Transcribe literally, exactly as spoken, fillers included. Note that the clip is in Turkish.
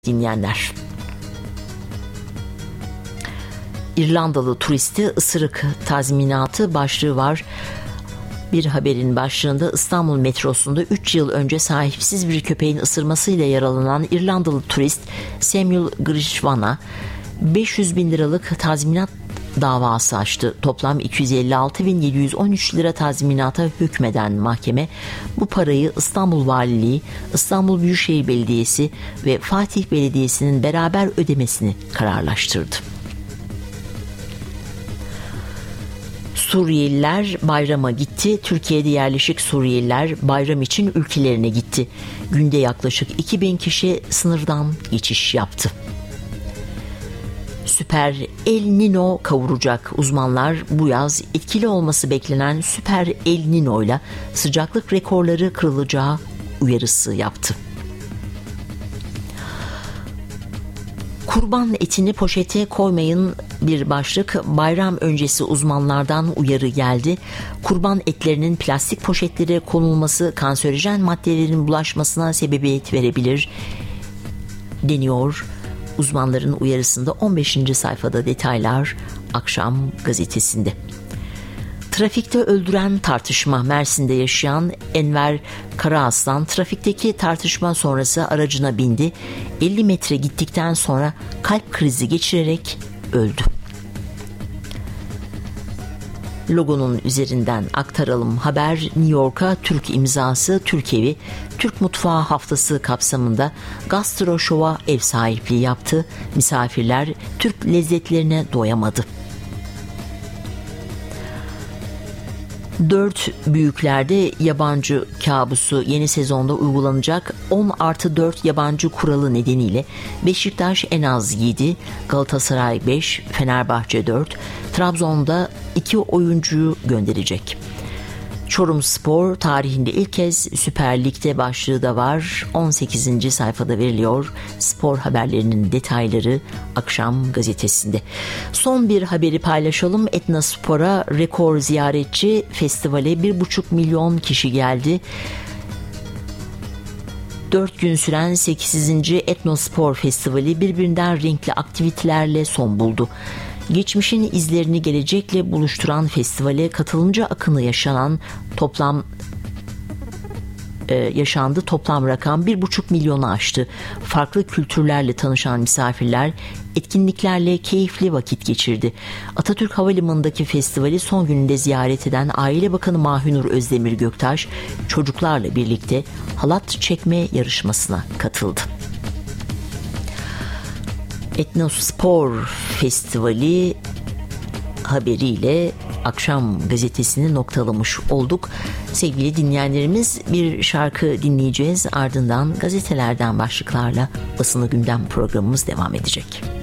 dinleyenler. İrlandalı turisti ısırık tazminatı başlığı var. Bir haberin başlığında İstanbul metrosunda üç yıl önce sahipsiz bir köpeğin ısırmasıyla yaralanan İrlandalı turist Samuel Grishwan'a beş yüz bin liralık tazminat davası açtı. Toplam iki yüz elli altı bin yedi yüz on üç lira tazminata hükmeden mahkeme bu parayı İstanbul Valiliği, İstanbul Büyükşehir Belediyesi ve Fatih Belediyesi'nin beraber ödemesini kararlaştırdı. Suriyeliler bayrama gitti. Türkiye'de yerleşik Suriyeliler bayram için ülkelerine gitti. Günde yaklaşık iki bin kişi sınırdan geçiş yaptı. Süper El Nino kavuracak. Uzmanlar bu yaz etkili olması beklenen Süper El Nino ile sıcaklık rekorları kırılacağı uyarısı yaptı. Kurban etini poşete koymayın bir başlık. Bayram öncesi uzmanlardan uyarı geldi. Kurban etlerinin plastik poşetlere konulması kanserojen maddelerin bulaşmasına sebebiyet verebilir deniyor. Uzmanların uyarısında on beşinci sayfada detaylar Akşam gazetesinde. Trafikte öldüren tartışma. Mersin'de yaşayan Enver Karaaslan trafikteki tartışma sonrası aracına bindi. elli metre gittikten sonra kalp krizi geçirerek öldü. Logonun üzerinden aktaralım haber. New York'a Türk imzası Türk Evi, Türk Mutfağı Haftası kapsamında Gastro Show'a ev sahipliği yaptı. Misafirler Türk lezzetlerine doyamadı. Dört büyüklerde yabancı kabusu. Yeni sezonda uygulanacak on artı dört yabancı kuralı nedeniyle Beşiktaş en az yedi, Galatasaray beş, Fenerbahçe dört, Trabzon'da iki oyuncuyu gönderecek. Çorumspor tarihinde ilk kez Süper Lig'de başlığı da var. on sekizinci sayfada veriliyor. Spor haberlerinin detayları Akşam gazetesinde. Son bir haberi paylaşalım. Etnospor'a rekor ziyaretçi, festivale bir buçuk milyon kişi geldi. dört gün süren sekizinci Etnospor Festivali birbirinden renkli aktivitelerle son buldu. Geçmişin izlerini gelecekle buluşturan festivale katılımcı akını yaşanan toplam e, yaşandı. Toplam rakam bir buçuk milyonu aştı. Farklı kültürlerle tanışan misafirler etkinliklerle keyifli vakit geçirdi. Atatürk Havalimanı'ndaki festivali son gününde ziyaret eden Aile Bakanı Mahünur Özdemir Göktaş çocuklarla birlikte halat çekme yarışmasına katıldı. Etnospor Festivali haberiyle Akşam gazetesini noktalamış olduk. Sevgili dinleyenlerimiz, bir şarkı dinleyeceğiz. Ardından gazetelerden başlıklarla basını gündem programımız devam edecek.